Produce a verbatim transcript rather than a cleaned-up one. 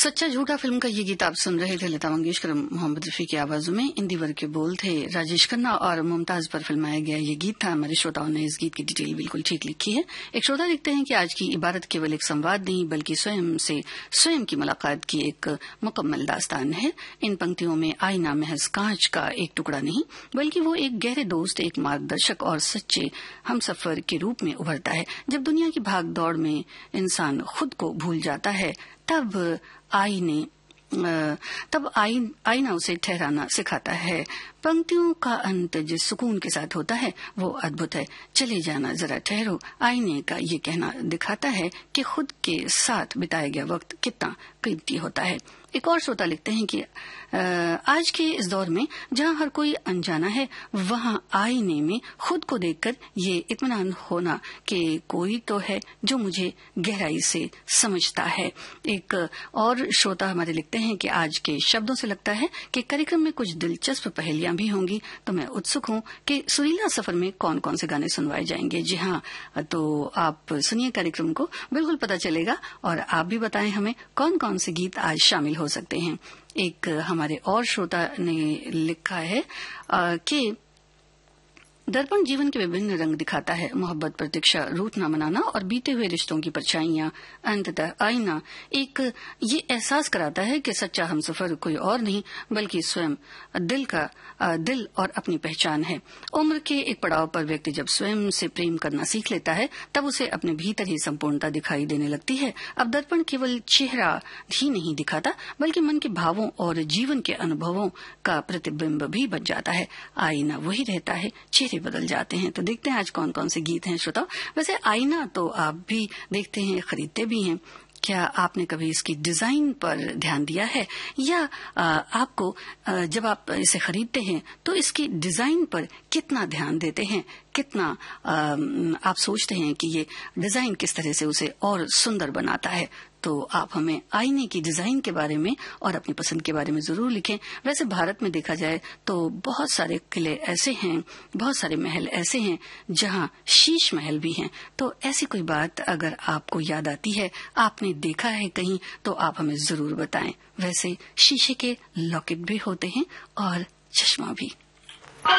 सच्चा झूठा फिल्म का ये गीत आप सुन रहे थे। लता मंगेशकर मोहम्मद रफी की आवाजों में इंदिवर के बोल थे। राजेश खन्ना और मुमताज पर फिल्माया गया ये गीत था। हमारे श्रोताओं ने इस गीत की डिटेल बिल्कुल ठीक लिखी है। एक श्रोता लिखते हैं कि आज की इबारत केवल एक संवाद नहीं बल्कि स्वयं से स्वयं की मुलाकात की एक मुकम्मल दास्तान है। इन पंक्तियों में आईना महज कांच का एक टुकड़ा नहीं बल्कि वो एक गहरे दोस्त, एक मार्गदर्शक और सच्चे हमसफर के रूप में उभरता है। जब दुनिया की भाग दौड़ में इंसान खुद को भूल जाता है तब आईने तब आइन, आईना उसे ठहराना सिखाता है। पंक्तियों का अंत जिस सुकून के साथ होता है वो अद्भुत है। चले जाना, जरा ठहरो। आईने का ये कहना दिखाता है कि खुद के साथ बिताया गया वक्त कितना कीमती होता है। एक और श्रोता लिखते हैं कि आज के इस दौर में जहां हर कोई अनजाना है वहां आईने में खुद को देखकर ये इत्मीनान होना कि कोई तो है जो मुझे गहराई से समझता है। एक और श्रोता हमारे लिखते हैं कि आज के शब्दों से लगता है कि कार्यक्रम में कुछ दिलचस्प पहेलियां भी होंगी, तो मैं उत्सुक हूं कि सुरीला सफर में कौन कौन से गाने सुनवाए जाएंगे। जी हाँ, तो आप सुनिए कार्यक्रम को, बिल्कुल पता चलेगा। और आप भी बताएं हमें कौन कौन से गीत आज शामिल हो सकते हैं। एक हमारे और श्रोता ने लिखा है कि दर्पण जीवन के विभिन्न रंग दिखाता है। मोहब्बत, प्रतीक्षा, रूठ न मनाना और बीते हुए रिश्तों की परछाइयां। अंततः आईना एक ये एहसास कराता है कि सच्चा हमसफर कोई और नहीं बल्कि स्वयं दिल का दिल और अपनी पहचान है। उम्र के एक पड़ाव पर व्यक्ति जब स्वयं से प्रेम करना सीख लेता है तब उसे अपने भीतर ही संपूर्णता दिखाई देने लगती है। अब दर्पण केवल चेहरा ही नहीं दिखाता बल्कि मन के भावों और जीवन के अनुभवों का प्रतिबिंब भी बन जाता है। आईना वही रहता है, चेहरे बदल जाते हैं। तो देखते हैं आज कौन कौन से गीत हैं श्रोताओ। वैसे आईना तो आप भी देखते हैं, खरीदते भी हैं। क्या आपने कभी इसकी डिजाइन पर ध्यान दिया है या आ, आपको आ, जब आप इसे खरीदते हैं तो इसकी डिजाइन पर कितना ध्यान देते हैं, कितना आ, आप सोचते हैं कि ये डिजाइन किस तरह से उसे और सुंदर बनाता है। तो आप हमें आईने की डिजाइन के बारे में और अपनी पसंद के बारे में जरूर लिखें। वैसे भारत में देखा जाए तो बहुत सारे किले ऐसे हैं, बहुत सारे महल ऐसे हैं जहां शीश महल भी हैं। तो ऐसी कोई बात अगर आपको याद आती है, आपने देखा है कहीं, तो आप हमें जरूर बताएं। वैसे शीशे के लॉकेट भी होते हैं और चश्मा भी।